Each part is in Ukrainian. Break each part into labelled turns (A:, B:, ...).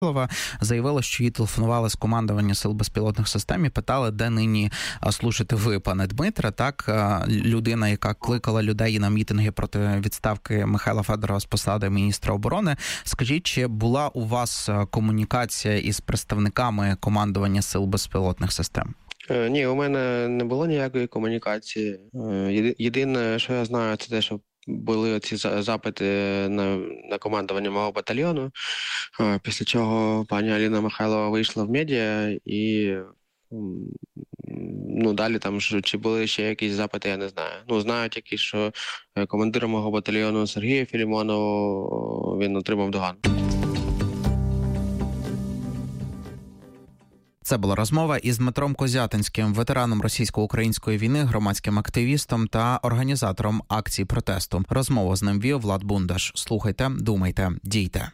A: заявила, що їй телефонували з командування Сил безпілотних систем і питали, де нині служите ви, пане Дмитре. Так, людина, яка кликала людей на мітинги проти відставки Михайла Федорова з посади міністра оборони. Скажіть, чи була у вас комунікація із представниками командування Сил безпілотних систем?
B: Ні, у мене не було ніякої комунікації. Єдине, що я знаю, це те, що були ці запити на командування мого батальйону, після чого пані Аліна Михайлова вийшла в медіа і далі там, чи були ще якісь запити, я не знаю. Знаю тільки, що командир мого батальйону Сергія Філімонова, він отримав догану.
A: Це була розмова із Дмитром Козятинським, ветераном російсько-української війни, громадським активістом та організатором акцій протесту. Розмову з ним вів Влад Бундаш. Слухайте, думайте, дійте.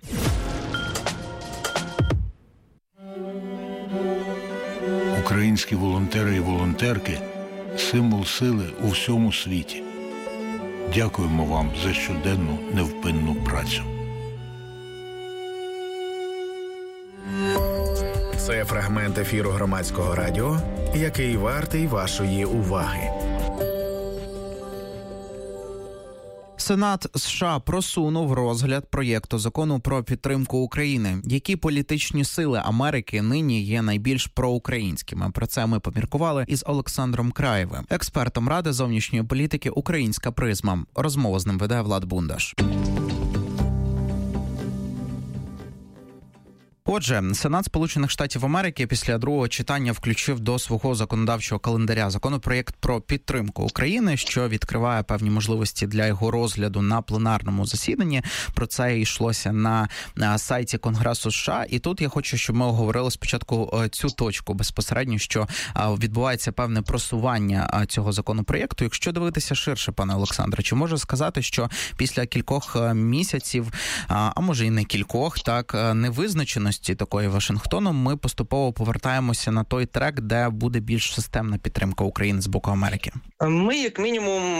C: Українські волонтери і волонтерки – символ сили у всьому світі. Дякуємо вам за щоденну невпинну працю.
D: Це фрагмент ефіру Громадського радіо, який вартий вашої уваги.
A: Сенат США просунув розгляд проєкту закону про підтримку України. Які політичні сили Америки нині є найбільш проукраїнськими? Про це ми поміркували із Олександром Краєвим, експертом Ради зовнішньої політики «Українська призма». Розмову з ним веде Влад Бундаш. Отже, Сенат Сполучених Штатів Америки після другого читання включив до свого законодавчого календаря законопроєкт про підтримку України, що відкриває певні можливості для його розгляду на пленарному засіданні. Про це йшлося на сайті Конгресу США. І тут я хочу, щоб ми оговорили спочатку цю точку безпосередньо, що відбувається певне просування цього законопроєкту. Якщо дивитися ширше, пане Олександре, чи можу сказати, що після кількох місяців, а може і не кількох, так, невизначеності такої Вашингтоном, ми поступово повертаємося на той трек, де буде більш системна підтримка України з боку Америки?
E: Ми, як мінімум,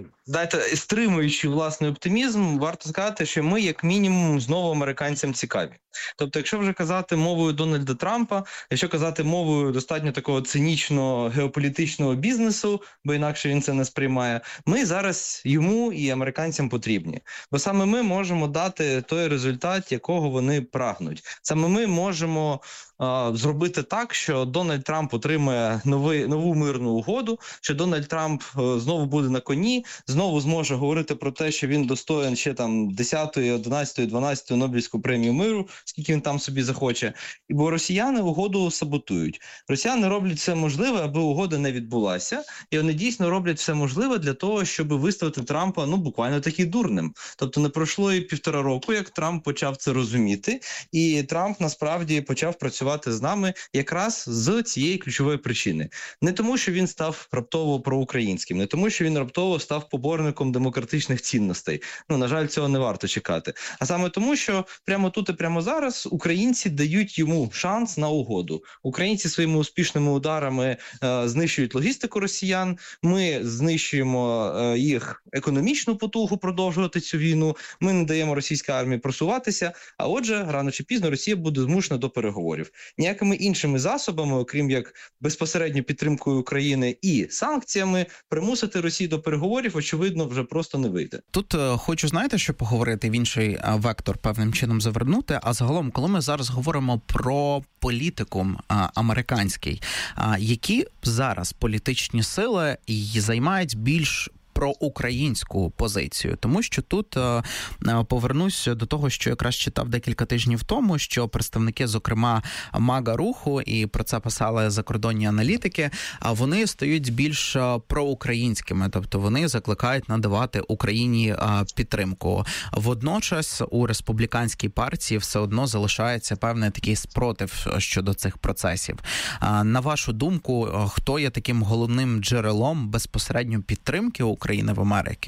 E: стримуючи власний оптимізм, варто сказати, що ми, як мінімум, знову американцям цікаві. Тобто, якщо вже казати мовою Дональда Трампа, якщо казати мовою достатньо такого цинічного геополітичного бізнесу, бо інакше він це не сприймає, ми зараз йому і американцям потрібні. Бо саме ми можемо дати той результат, якого вони прагнуть. Саме ми можемо зробити так, що Дональд Трамп отримає нову мирну угоду, що Дональд Трамп знову буде на коні, знову зможе говорити про те, що він достоїн ще там 10-ї, 11-ї, 12-ї Нобелівську премію миру, скільки він там собі захоче. Бо росіяни угоду саботують. Росіяни роблять все можливе, аби угода не відбулася, і вони дійсно роблять все можливе для того, щоб виставити Трампа, буквально таки дурним. Тобто не пройшло і 1,5 року, як Трамп почав це розуміти, і Трамп насправді почав працювати з нами якраз з цієї ключової причини. Не тому, що він став раптово проукраїнським, не тому, що він раптово став поборником демократичних цінностей. На жаль, цього не варто чекати. А саме тому, що прямо тут і прямо зараз українці дають йому шанс на угоду. Українці своїми успішними ударами знищують логістику росіян, ми знищуємо їх економічну потугу продовжувати цю війну, ми не даємо російській армії просуватися, а отже, рано чи пізно Росія буде змушена до переговорів. Ніякими іншими засобами, окрім як безпосередньо підтримкою України і санкціями, примусити Росію до переговорів, очевидно, вже просто не вийде.
A: Тут хочу, що поговорити в інший вектор, певним чином завернути, а загалом, коли ми зараз говоримо про політикум американський, які зараз політичні сили займають більш проукраїнську позицію, тому що тут повернусь до того, що якраз читав декілька тижнів тому, що представники, зокрема, МАГА-руху, і про це писали закордонні аналітики, вони стають більш проукраїнськими, тобто вони закликають надавати Україні підтримку. Водночас у республіканській партії все одно залишається певний такий спротив щодо цих процесів. На вашу думку, хто є таким головним джерелом безпосередньо підтримки України в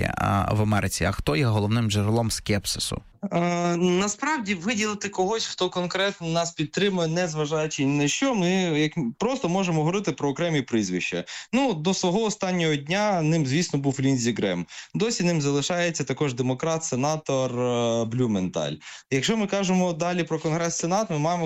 A: Америці, а хто є головним джерелом скепсису?
E: Насправді виділити когось, хто конкретно нас підтримує, не зважаючи ні на що, ми просто можемо говорити про окремі прізвища. До свого останнього дня ним, звісно, був Ліндзі Грем. Досі ним залишається також демократ, сенатор Блюменталь. Якщо ми кажемо далі про Конгрес-Сенат, ми маємо